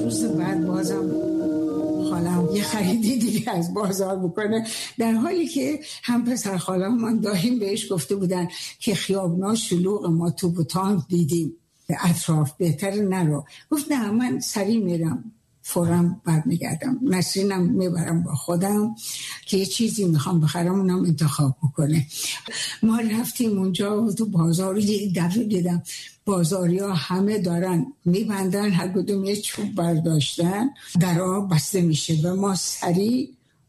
روز بعد بازم خالم یه خریدی دیگه از بازار بکنه، در حالی که هم پسر خالم من داریم بهش گفته بودن که خیابونا شلوغ، ما توپ و تانک دیدیم اطراف، بهتر نرو. گفت نه من سریع میرم فوراً برمیگردم، نسرینم میبرم با خودم که یه چیزی میخوام بخرم اونم انتخاب بکنه. ما رفتیم اونجا و تو بازار یه دفعه دیدم بازاری ها همه دارن میبندن، هر کدوم یه چوب برداشتن، درها بسته میشه و ما سریع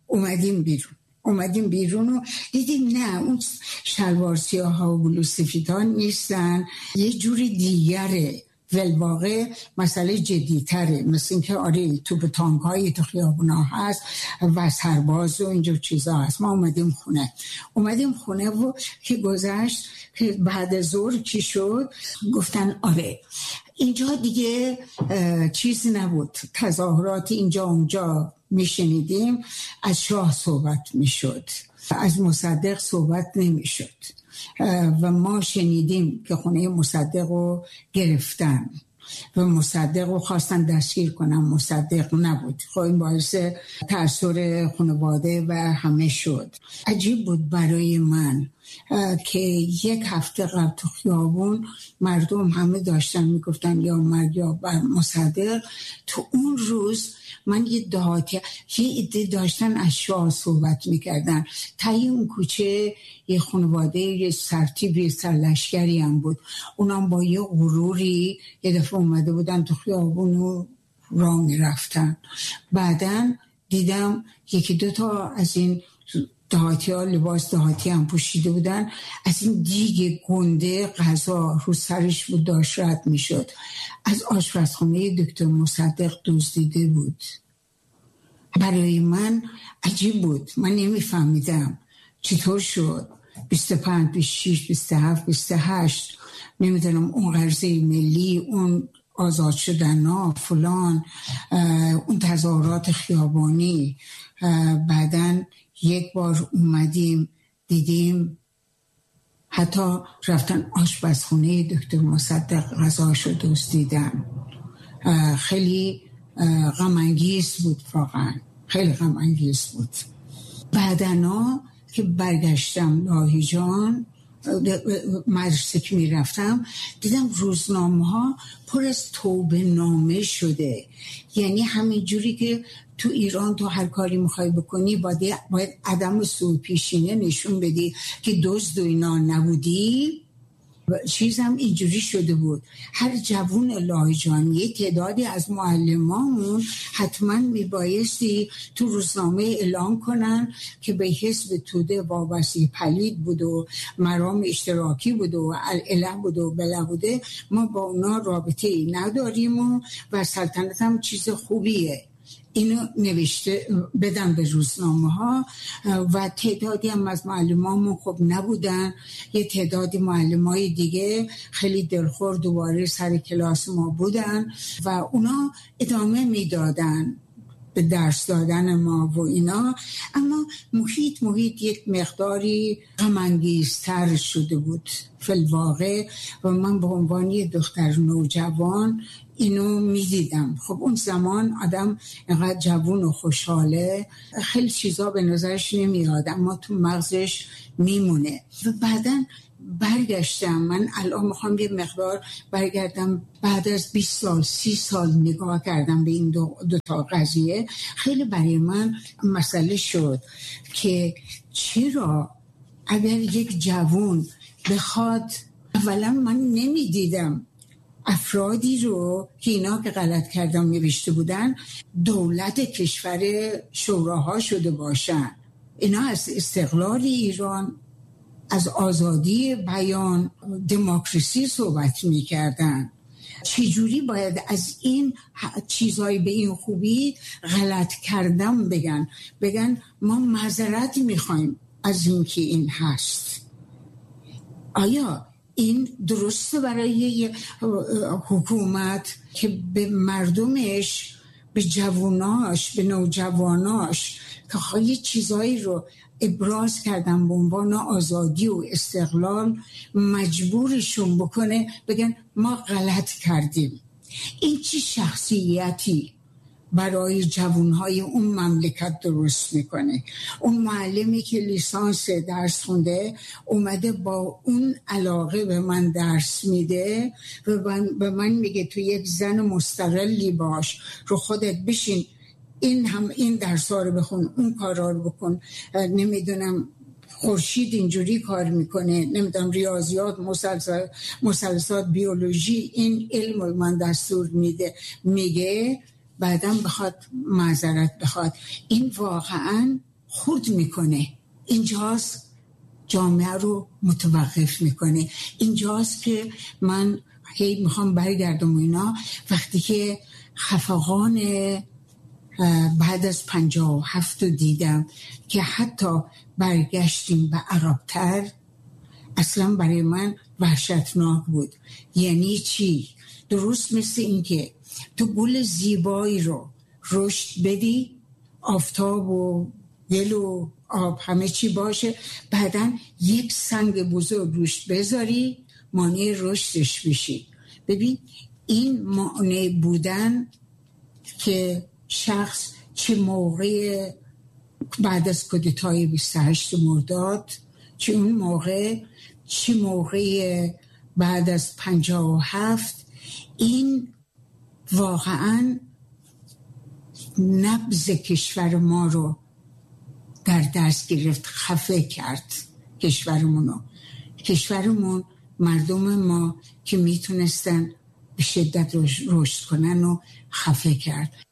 اومدیم بیرون و دیدیم نه اون شلوار سیاه ها و بلوز سفید ها نیستن، یه جوری دیگره. والواقع مسئله جدی‌تره، مثل اینکه آره توپ تانک هایی تو خیابونا هست و سرباز و اینجور چیزا هست. ما اومدیم خونه و که گذشت که بعد ظهر چی شد، گفتن آره اینجا دیگه چیزی نبود، تظاهرات اینجا اونجا میشنیدیم، از شاه صحبت میشد، از مصدق صحبت نمیشد و ما شنیدیم که خونه مصدق رو گرفتن و مصدق رو خواستن دستگیر کنن، مصدق نبود. خب این باعث تأثیر خانواده و همه شد. عجیب بود برای من که یک هفته قبل تو خیابون مردم همه داشتن میگفتن یا مرگ یا بر مصدق. تو اون روز من یه عده داشتن از شاه صحبت میکردن. تایی اون کوچه یه خانواده یه سرتیبی سرلشکری هم بود، اونم با یه غروری یه دفعه اومده بودن تو خیابون و راه میرفتن. بعدن دیدم یکی دوتا از این دهاتی ها لباس دهاتی هم پوشیده بودن، از این دیگ گنده غذا رو سرش بود داشت رد می شد، از آشپزخانه دکتر مصدق دزدیده بود. برای من عجیب بود، من نمیفهمیدم چطور شد 25 26 27 28 نمیدونم اون قرضه ملی، اون آزاد شدن ها فلان، اون تظاهرات خیابانی. بعدن یک بار اومدیم دیدیم حتی رفتن آشپزخونه دکتر مصدق غذاشو دزدیدن. خیلی غم انگیز بود، واقعا خیلی غم انگیز بود. بعدنا که برگشتم لاهیجان مدرسه که میرفتم دیدم روزنامه ها پر از توبه نامه شده، یعنی همین جوری که تو ایران تو هر کاری میخوای بکنی باید عدم سوء پیشینه نشون بدی که دزد و اینا نبودی. چیزم اینجوری شده بود. هر جوون لاهیجان یه تعدادی از معلمامون حتما میبایستی تو روزنامه اعلام کنن که به حزب توده وابسته پلید بود و مرام اشتراکی بود و اله بود و بله بوده، ما با اونا رابطه ای نداریم و سلطنت هم چیز خوبیه. اینو نوشته بدن به روزنامه ها و تعدادی هم از معلمامون خب نبودن، یه تعدادی معلمای دیگه خیلی دلخور دوباره سر کلاس ما بودن و اونا ادامه میدادن به درس دادن ما و اینا. اما محیط یک مقداری غم‌انگیزتر شده بود فی‌الواقع و من به عنوان یه دختر نوجوان اینو میدیدم. خب اون زمان آدم اینقدر جوون و خوشحاله، خیلی چیزا به نظرش نمیاد اما تو مغزش میمونه. و بعدن برگشتم، من الان میخوام یه مقدار برگردم، بعد از 20 سال 30 سال نگاه کردم به این دو تا قضیه. خیلی برای من مسئله شد که چرا اگر یک جوون بخواد، اولا من نمیدیدم افرادی رو که اینا که غلط کردن نوشته بودن دولت کشور شوراها شده باشن. اینا از استقلال ایران، از آزادی بیان، دموکراسی صحبت می‌کردن. چجوری باید از این چیزهای به این خوبی غلط کردم بگن ما معذرت می‌خوایم از این که این هست؟ آیا این درسته برای حکومت که به مردمش، به جواناش، به نوجواناش که خواهی چیزایی رو ابراز کردن به عنوان آزادی و استقلال مجبورشون بکنه بگن ما غلط کردیم؟ این چی شخصیتی برای جوانهای اون مملکت درست میکنه. اون معلمی که لیسانس درس خونده اومده با اون علاقه به من درس میده و به من میگه تو یک زن مستقلی باش، رو خودت بشین، این درس ها رو بخون، اون کارا رو بکن، نمیدونم خورشید اینجوری کار میکنه، نمیدونم ریاضیات، مثلثات، بیولوژی، این علم رو من دستور میگه، بعدم بخواد معذرت بخواد. این واقعا خرد میکنه. اینجاست جامعه رو متوقف میکنه. اینجاست که من هی میخوام برگردم اینا. وقتی که خفقان بعد از 57 دیدم که حتی برگشتیم به عقب‌تر، اصلا برای من وحشتناک بود. یعنی چی؟ درست مثل این که تو گل زیبایی رو رشد بدی، آفتاب و گل و آب همه چی باشه، بعدن یک سنگ بزرگ روش بذاری، مانع رشدش بشی. ببین این مانع بودن که شخص چه موقع بعد از کودتای 28 مرداد، چه اون موقع، چه موقع بعد از 57، این واقعا نبض کشور ما رو در دست گرفت، خفه کرد کشورمون، مردم ما که میتونستن به شدت رشد کنن و خفه کرد.